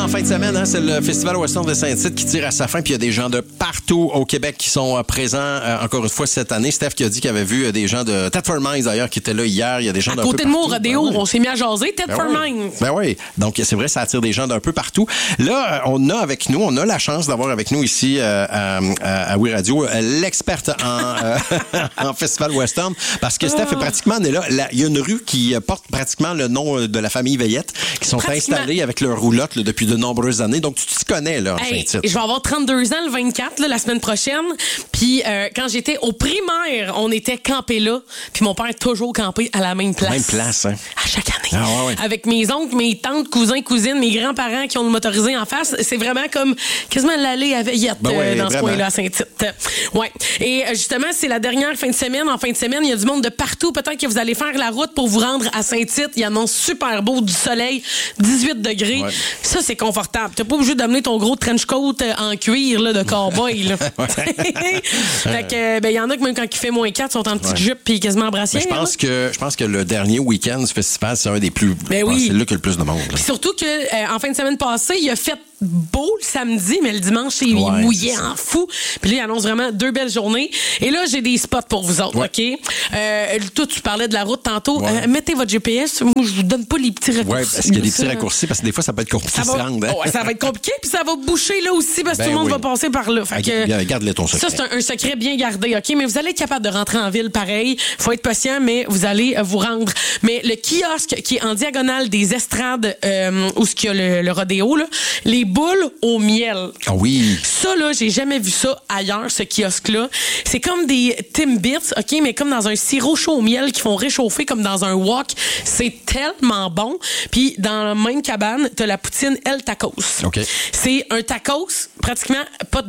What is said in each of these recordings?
fin de semaine, hein, c'est le Festival Western de Saint-Tite qui tire à sa fin. Puis il y a des gens de partout au Québec qui sont présents encore une fois cette année. Steph qui a dit qu'il avait vu des gens de Thetford Mines d'ailleurs qui étaient là hier. Il y a des gens d'un peu côté de moi, au partout. rodéo, on s'est mis à jaser. Thetford Mines. Ben oui. Donc c'est vrai, ça attire des gens d'un peu partout. Là, on a la chance d'avoir avec nous ici à Oui Radio l'experte en Festival Western parce que Steph est pratiquement né là. Il y a une rue qui porte pratiquement le nom de la famille Veillette qui sont installés avec leur roulotte là, depuis de nombreuses années. Donc, tu t'y connais, là, en Saint-Tite. Je vais avoir 32 ans le 24, là, la semaine prochaine. Puis, quand j'étais au primaire, on était campés là. Puis, mon père est toujours campé à la même place. Même place, hein? À chaque année. Ah, ouais. Avec mes oncles, mes tantes, cousins, cousines, mes grands-parents qui ont le motorisé en face. C'est vraiment comme quasiment l'allée à Veillette dans ce coin-là, à Saint-Tite. Ouais. Et justement, c'est la dernière fin de semaine. En fin de semaine, il y a du monde de partout. Peut-être que vous allez faire la route pour vous rendre à Saint-Tite. Il annonce super beau, du soleil, 18 degrés. Ouais. Ça, c'est confortable. T'es pas obligé d'amener ton gros trench coat en cuir là, de cowboy. Là. Fait que, il y en a que même quand il fait moins 4, sont en petite jupe puis quasiment en brassière. Je pense que le dernier week-end du festival, c'est un des plus... C'est là qu'il y a le plus de monde. Puis surtout que en fin de semaine passée, il a fait beau le samedi, mais le dimanche, il mouillait en fou. Puis là, il annonce vraiment 2 belles journées. Et là, j'ai des spots pour vous autres, OK? Toi, tu parlais de la route tantôt. Mettez votre GPS. Moi, je vous donne pas les petits raccourcis. Oui, parce qu'il y a des petits raccourcis, parce que des fois, ça peut être compliqué. Ça va être compliqué, puis ça va boucher là aussi, parce que tout le monde va passer par là. Fait que, garde-le ton secret. Ça, c'est un secret bien gardé, OK? Mais vous allez être capable de rentrer en ville pareil. Faut être patient, mais vous allez vous rendre. Mais le kiosque qui est en diagonale des estrades où il y a le rodéo, là, les boules au miel. Ah oui. Ça, là, j'ai jamais vu ça ailleurs, ce kiosque-là. C'est comme des Timbits, OK, mais comme dans un sirop chaud au miel qui font réchauffer comme dans un wok. C'est tellement bon. Puis, dans la même cabane, t'as la poutine El Tacos. OK. C'est un tacos, pratiquement pas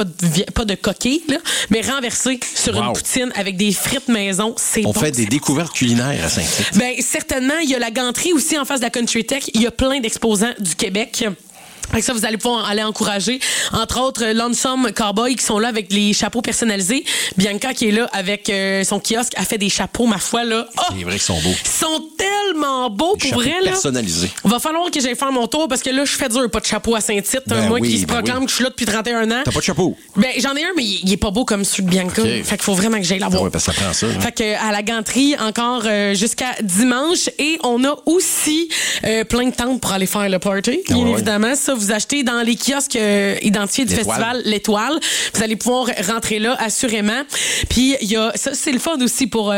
de coquille, là, mais renversé sur une poutine avec des frites maison. On fait des découvertes culinaires à Saint-Tite. Ben, certainement. Il y a la ganterie aussi en face de la Country Tech. Il y a plein d'exposants du Québec. Avec ça, vous allez pouvoir aller encourager, entre autres, Lonesome Cowboy qui sont là avec les chapeaux personnalisés. Bianca qui est là avec son kiosque a fait des chapeaux, ma foi, là. Oh! C'est vrai qu'ils sont beaux. Ils sont tellement beaux pour vrai, là. Personnalisés. Va falloir que j'aille faire mon tour parce que là, je fais dur, pas de chapeau à Saint-Tite. Moi qui se proclame que je suis là depuis 31 ans. T'as pas de chapeau? Ben, j'en ai un, mais il est pas beau comme celui de Bianca. Okay. Fait qu'il faut vraiment que j'aille l'avoir. Oui, parce que ça prend ça. Hein? Fait que à la ganterie, encore jusqu'à dimanche. Et on a aussi plein de tentes pour aller faire le party. Bien évidemment, ça, vous achetez dans les kiosques identifiés du festival L'Étoile. Vous allez pouvoir rentrer là, assurément. Puis, il y a, ça, c'est le fun aussi pour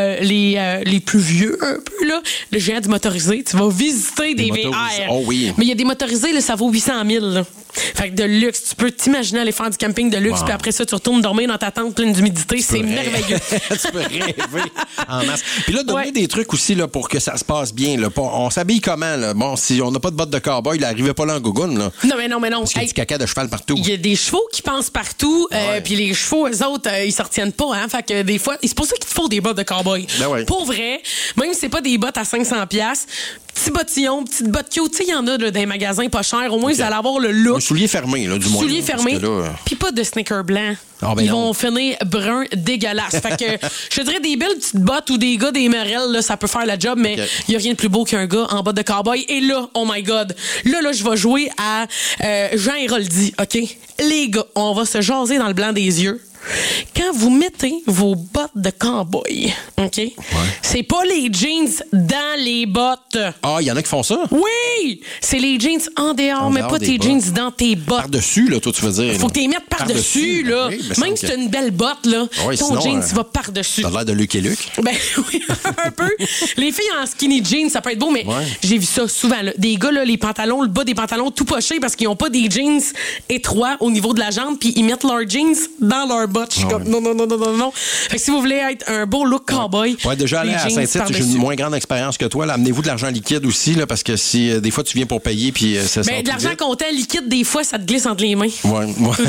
les plus vieux, un peu, là. Le géant du motorisé. Tu vas visiter des VR. Oh oui. Mais il y a des motorisés, là, ça vaut 800 000, là. Fait que de luxe. Tu peux t'imaginer aller faire du camping de luxe, puis après ça, tu retournes dormir dans ta tente pleine d'humidité. C'est merveilleux. Tu peux rêver en masse. Puis là, donner des trucs aussi là, pour que ça se passe bien. Là. On s'habille comment? Là? Bon, si on n'a pas de bottes de cowboy, il n'arrivait pas là en gougoune. Là. Non, mais non. Parce qu'il y a du caca de cheval partout. Il y a des chevaux qui passent partout, puis les chevaux, eux autres, ils s'en retiennent pas. Hein? Fait que des fois, c'est pour ça qu'il te faut des bottes de cowboy. Pour vrai, même si c'est pas des bottes à 500$, petit bottillon, petite botte cute. Tu sais, il y en a là, dans les magasins pas chers. Au moins, vous allez avoir le look. Un soulier fermé, là, du moins. Soulier fermé. Puis pas de sneakers blancs. Ils vont finir brun dégueulasse. Fait que, je te dirais, des belles petites bottes ou des gars des merelles, là, ça peut faire la job, mais il y a rien de plus beau qu'un gars en bottes de cowboy. Et là, oh my God, là, je vais jouer à Jean Héroldi, OK? Les gars, on va se jaser dans le blanc des yeux. Quand vous mettez vos bottes de cowboy, OK? C'est pas les jeans dans les bottes. Ah, il y en a qui font ça? Oui! C'est les jeans en dehors, mais pas tes jeans dans tes bottes. Par-dessus, là, toi, tu veux dire. Faut que tu les mettes par-dessus, là. Oui, même si tu as une belle botte, là, ton jeans, tu vas par-dessus. T'as l'air de Luc et Luc. Ben oui, un peu. Les filles en skinny jeans, ça peut être beau, mais j'ai vu ça souvent. Là. Des gars, là, les pantalons, le bas des pantalons tout pochés parce qu'ils n'ont pas des jeans étroits au niveau de la jambe, puis ils mettent leurs jeans dans leur bottes. Je suis comme non. Fait que si vous voulez être un beau look cowboy. Ouais, déjà aller à Saint-Tite, j'ai une moins grande expérience que toi. Là, amenez-vous de l'argent liquide aussi, là, parce que si des fois tu viens pour payer, puis c'est ça. Mais de l'argent comptant liquide, des fois, ça te glisse entre les mains. Ouais.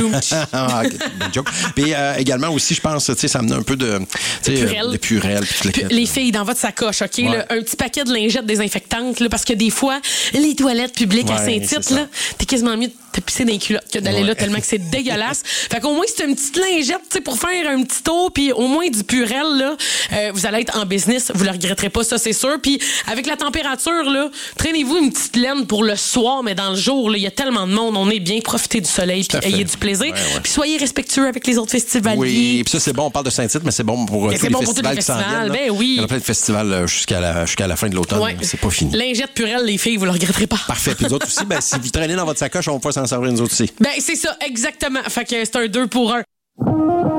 Bonne joke. Puis également aussi, je pense, tu sais, ça amenait un peu de purelle. Les filles, dans votre sacoche, OK? Là, un petit paquet de lingettes désinfectantes, là, parce que des fois, les toilettes publiques à Saint-Tite, là, t'es quasiment mieux de de pisser dans les culottes que d'aller là tellement que c'est dégueulasse. Fait qu'au moins, c'est une petite lingette, tu sais, pour faire un petit tour, puis au moins du Purell, là, vous allez être en business, vous le regretterez pas, ça, c'est sûr. Puis avec la température, là, traînez-vous une petite laine pour le soir, mais dans le jour, là, il y a tellement de monde, on est bien, profitez du soleil, puis ayez du plaisir. Puis soyez respectueux avec les autres festivaliers. Oui, puis ça, c'est bon, on parle de Saint-Tite, mais c'est bon pour tous les festivals qui s'en viennent. Ben oui. Il y a plein de festivals jusqu'à la fin de l'automne. Ouais. C'est pas fini. Lingette Purell, les filles, vous le regretterez pas. Parfait. Puis les autres aussi, si vous traînez dans votre sacoche, on va pouvoir s'en servir nous autres aussi. Ben, c'est ça, exactement. Fait que c'est un 2 pour 1.